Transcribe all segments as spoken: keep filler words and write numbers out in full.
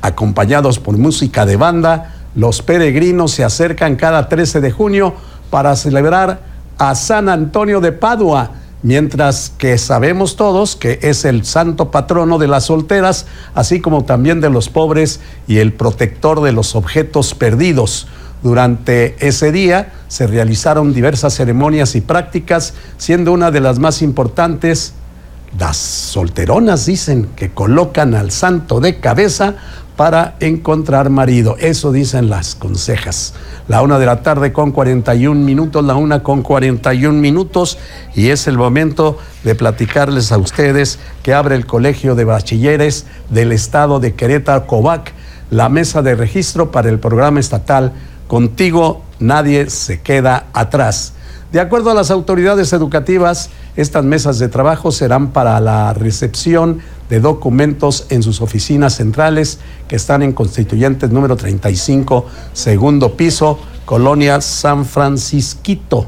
Acompañados por música de banda, los peregrinos se acercan cada trece de junio para celebrar a San Antonio de Padua, mientras que sabemos todos que es el santo patrono de las solteras, así como también de los pobres y el protector de los objetos perdidos. Durante ese día se realizaron diversas ceremonias y prácticas, siendo una de las más importantes las solteronas, dicen, que colocan al santo de cabeza para encontrar marido. Eso dicen las consejas. La una de la tarde con cuarenta y un minutos, la una con cuarenta y un minutos, y es el momento de platicarles a ustedes que abre el Colegio de Bachilleres del Estado de Querétaro, COBAC, la mesa de registro para el programa estatal Contigo Nadie Se Queda Atrás. De acuerdo a las autoridades educativas, estas mesas de trabajo serán para la recepción de documentos en sus oficinas centrales que están en Constituyentes número treinta y cinco, segundo piso, Colonia San Francisquito.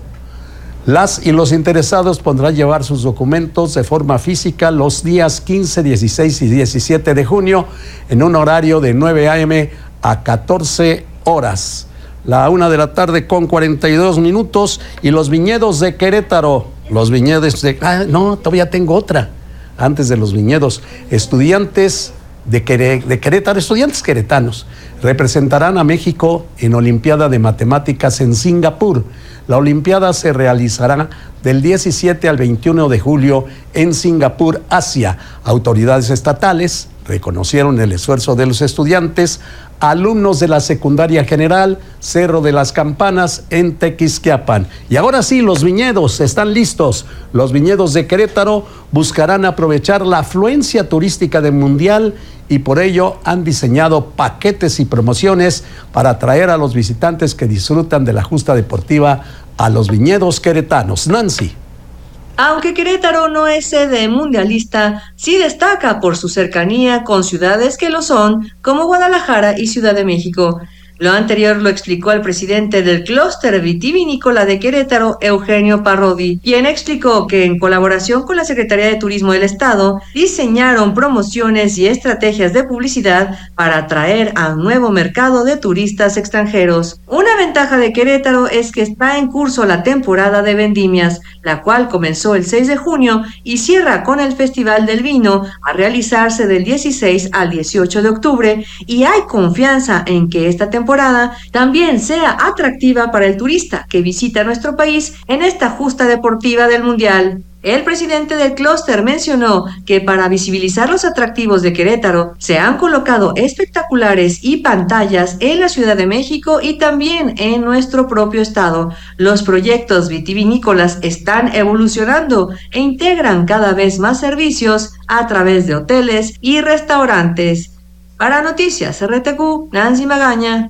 Las y los interesados podrán llevar sus documentos de forma física los días quince, dieciséis y diecisiete de junio en un horario de nueve a eme a catorce horas. La una de la tarde con cuarenta y dos minutos, y los viñedos de Querétaro, los viñedos de... Ah, no, todavía tengo otra, antes de los viñedos. Estudiantes de, Quere, de Querétaro, estudiantes queretanos, representarán a México en Olimpiada de Matemáticas en Singapur. La Olimpiada se realizará del diecisiete al veintiuno de julio en Singapur, Asia. Autoridades estatales reconocieron el esfuerzo de los estudiantes, alumnos de la Secundaria General Cerro de las Campanas en Tequisquiapan. Y ahora sí, los viñedos están listos. Los viñedos de Querétaro buscarán aprovechar la afluencia turística del Mundial y por ello han diseñado paquetes y promociones para atraer a los visitantes que disfrutan de la justa deportiva a los viñedos queretanos. Nancy. Aunque Querétaro no es sede mundialista, sí destaca por su cercanía con ciudades que lo son, como Guadalajara y Ciudad de México. Lo anterior lo explicó el presidente del Clúster Vitivinícola de Querétaro, Eugenio Parrodi, quien explicó que en colaboración con la Secretaría de Turismo del Estado, diseñaron promociones y estrategias de publicidad para atraer a un nuevo mercado de turistas extranjeros. Una ventaja de Querétaro es que está en curso la temporada de vendimias, la cual comenzó el seis de junio y cierra con el Festival del Vino a realizarse del dieciséis al dieciocho de octubre, y hay confianza en que esta temporada también sea atractiva para el turista que visita nuestro país en esta justa deportiva del Mundial. El presidente del clúster mencionó que para visibilizar los atractivos de Querétaro se han colocado espectaculares y pantallas en la Ciudad de México y también en nuestro propio estado. Los proyectos vitivinícolas están evolucionando e integran cada vez más servicios a través de hoteles y restaurantes. Para Noticias R T Q, Nancy Magaña.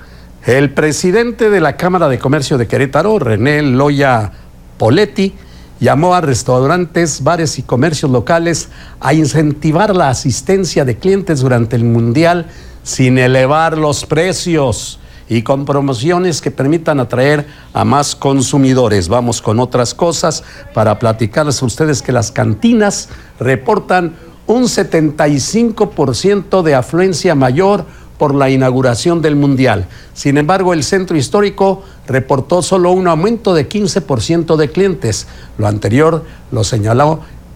El presidente de la Cámara de Comercio de Querétaro, René Loya Poletti, llamó a restaurantes, bares y comercios locales a incentivar la asistencia de clientes durante el Mundial sin elevar los precios y con promociones que permitan atraer a más consumidores. Vamos con otras cosas para platicarles a ustedes que las cantinas reportan un setenta y cinco por ciento de afluencia mayor por la inauguración del Mundial. Sin embargo, el centro histórico reportó solo un aumento de quince por ciento de clientes. Lo anterior lo señaló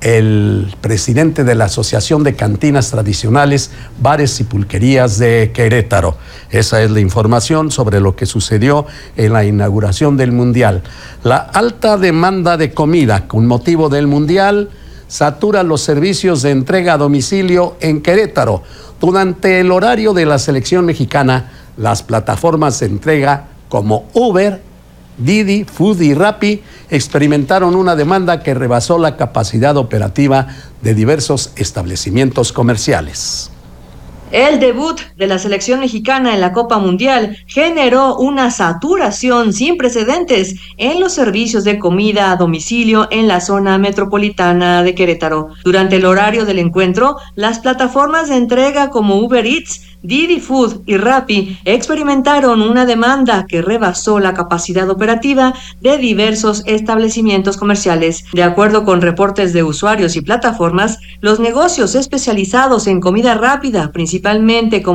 el presidente de la Asociación de Cantinas Tradicionales, Bares y Pulquerías de Querétaro. Esa es la información sobre lo que sucedió en la inauguración del Mundial. La alta demanda de comida con motivo del Mundial satura los servicios de entrega a domicilio en Querétaro. Durante el horario de la selección mexicana, las plataformas de entrega como Uber, Didi, Food y Rappi experimentaron una demanda que rebasó la capacidad operativa de diversos establecimientos comerciales. El debut de la selección mexicana en la Copa Mundial generó una saturación sin precedentes en los servicios de comida a domicilio en la zona metropolitana de Querétaro. Durante el horario del encuentro, las plataformas de entrega como Uber Eats, Didi Food y Rappi experimentaron una demanda que rebasó la capacidad operativa de diversos establecimientos comerciales. De acuerdo con reportes de usuarios y plataformas, los negocios especializados en comida rápida, principalmente como